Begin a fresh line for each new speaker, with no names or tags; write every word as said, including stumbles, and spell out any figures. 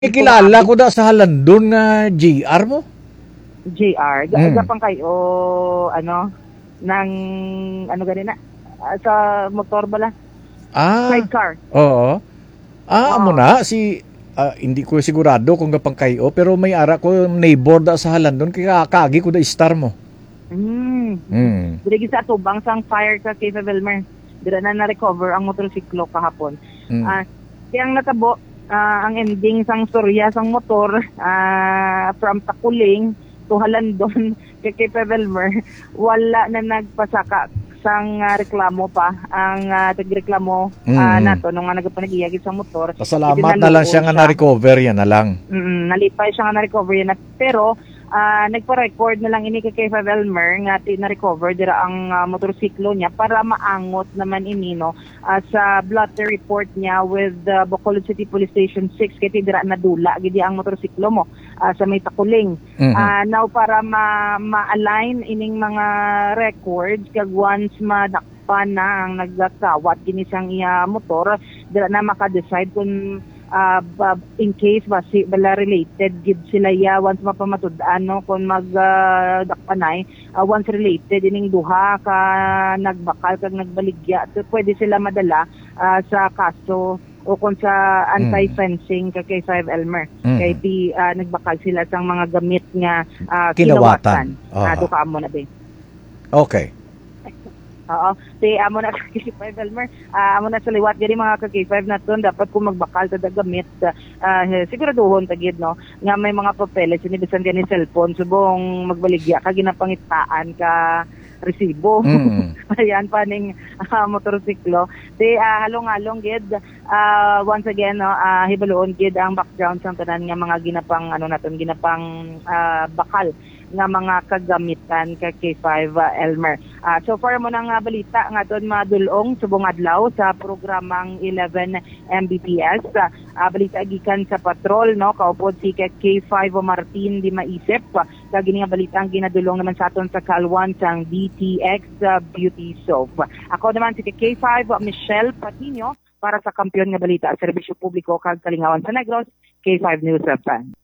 Kilala ko da sa halandon nga J R mo.
J R.
Mm.
Gapang kayo, ano, ng, ano ganina, ah, sa motor bala.
Ah,
Sidecar.
oo. Ah, amo
Oo.
na si ah, hindi ko sigurado kung gapang kayo pero may ara ko neighbor da sa halandon kaya kaagi ko da star mo.
Hmm.
Mm.
Dili sa tubang sang fire sa Cave Velmer. Dira na na-recover ang motorsiklo kahapon.
Mm.
Ah, kayang natabo, ah, ang ending sang storya sang motor ah, from Takuling to Halandon kay Cave Velmer, wala na nagpasaka sang ah, reklamo pa ang uh, tagreklamo ah,
Mm.
nato nung nga nagpanagiyagid sa motor.
Pasalamat na lang siya nga na-recover yan na lang.
Mm, nalipay siya nga na-recover yan. Pero, ah, nagpa-record na lang ini kay Kay Elmer nga ti na-recover dira ang ah, motorsiklo niya para maangot naman ini no ah, sa blotter report niya with the Bacolod City Police Station six kay ti dira nadula gidi ang motorsiklo mo ah, sa may Takuling.
Mhm.
Ah, now para ma- ma-align ining mga records kag once madakpan na ang nagkawat kini siyang iya motor dira na maka-decide kung uh, in case ba si bala related gid sila ya once mapamatud-an no kung mag uh, dakpanay uh, once related ining duha ka nagbakal kag nagbaligya so, pwede sila madala uh, sa kaso o kung sa anti-fencing kay kay Five Elmer
Mm.
kay di uh, nagbakal sila sang mga gamit nga uh,
Kinawatan.
kinawatan uh,
Aha.
duka mo na din.
Okay.
Oo. Si amo na kay five Elmer, ah, amo na sa liwat gani mga ka-K five naton dapat kung magbakal ta gamit uh, siguraduhon ta gid no nga may mga papeles sinibisan gani cellphone subong magbaligya ka ginapangitaan ka resibo.
Mm.
Ayan pa ning uh, motorsiklo. Di uh, halong-halong gid uh, once again no uh, hibaluon gid ang background sang tanan nga mga ginapang ano naton ginapang uh, bakal nga mga kagamitan ka K five uh, Elmer. Uh, so far mo nang uh, balita nga doon madulong subong adlaw sa programang eleven M B P S. Uh, uh, balita gikan sa patrol no kaupod si K five Martin di maisip. Uh, kag nga balita ang ginadulong naman sa aton sa Kalwan sang D T X uh, Beauty Soap. Ako naman si K five uh, Michelle Patino para sa kampiyon nga balita, serbisyo publiko kag kalingawan sa Negros, K five News Fan.